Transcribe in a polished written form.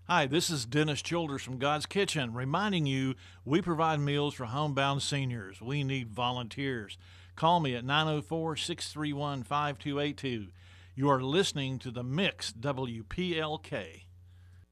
Hi, this is Dennis Childers from God's Kitchen, reminding you we provide meals for homebound seniors. We need volunteers. Call me at 904 631 5282. You are listening to the Mix WPLK.